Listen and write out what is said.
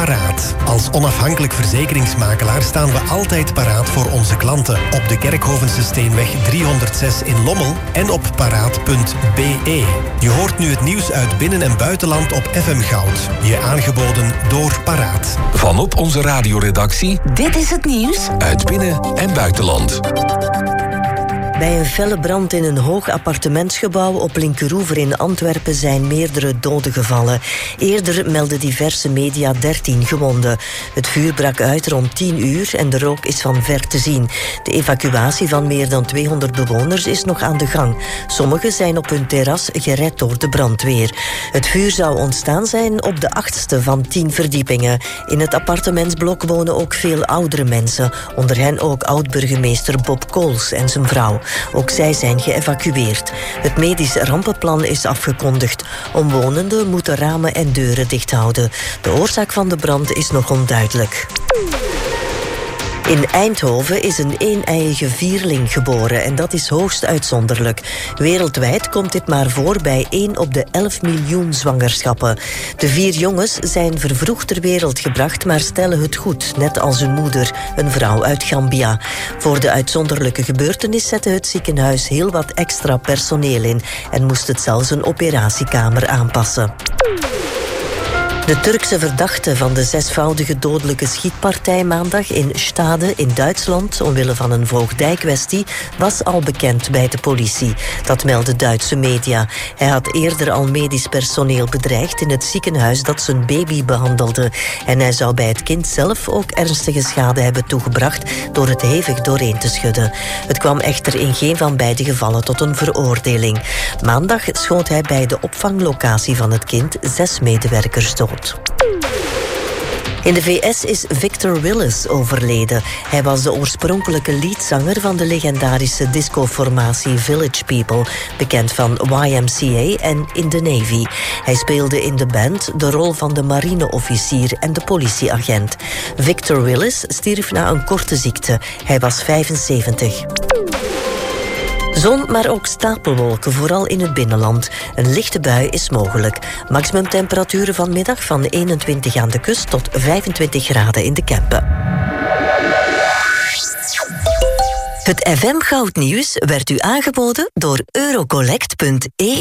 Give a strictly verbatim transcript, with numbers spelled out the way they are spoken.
Paraat. Als onafhankelijk verzekeringsmakelaar staan we altijd paraat voor onze klanten. Op de Kerkhovense Steenweg driehonderdzes in Lommel en op paraat punt b e. Je hoort nu het nieuws uit binnen- en buitenland op F M Goud. Je aangeboden door Paraat. Van op onze radioredactie. Dit is het nieuws uit binnen- en buitenland. Bij een felle brand in een hoog appartementsgebouw op Linkeroever in Antwerpen zijn meerdere doden gevallen. Eerder meldden diverse media dertien gewonden. Het vuur brak uit rond tien uur en de rook is van ver te zien. De evacuatie van meer dan tweehonderd bewoners is nog aan de gang. Sommigen zijn op hun terras gered door de brandweer. Het vuur zou ontstaan zijn op de achtste van tien verdiepingen. In het appartementsblok wonen ook veel oudere mensen. Onder hen ook oud-burgemeester Bob Kools en zijn vrouw. Ook zij zijn geëvacueerd. Het medisch rampenplan is afgekondigd. Omwonenden moeten ramen en deuren dicht houden. De oorzaak van de brand is nog onduidelijk. In Eindhoven is een een-eiige vierling geboren en dat is hoogst uitzonderlijk. Wereldwijd komt dit maar voor bij één op de elf miljoen zwangerschappen. De vier jongens zijn vervroegd ter wereld gebracht, maar stellen het goed, net als hun moeder, een vrouw uit Gambia. Voor de uitzonderlijke gebeurtenis zette het ziekenhuis heel wat extra personeel in en moest het zelfs een operatiekamer aanpassen. De Turkse verdachte van de zesvoudige dodelijke schietpartij maandag in Stade in Duitsland omwille van een voogdijkwestie was al bekend bij de politie. Dat melden Duitse media. Hij had eerder al medisch personeel bedreigd in het ziekenhuis dat zijn baby behandelde. En hij zou bij het kind zelf ook ernstige schade hebben toegebracht door het hevig doorheen te schudden. Het kwam echter in geen van beide gevallen tot een veroordeling. Maandag schoot hij bij de opvanglocatie van het kind zes medewerkers dood. In de V S is Victor Willis overleden. Hij was de oorspronkelijke leadzanger van de legendarische discoformatie Village People, bekend van Y M C A en in the Navy. Hij speelde in de band de rol van de marineofficier en de politieagent. Victor Willis stierf na een korte ziekte. Hij was vijfenzeventig. Zon, maar ook stapelwolken, vooral in het binnenland. Een lichte bui is mogelijk. Maximumtemperaturen vanmiddag van eenentwintig aan de kust tot vijfentwintig graden in de Kempen. Het F M Goudnieuws werd u aangeboden door eurocollect punt e u.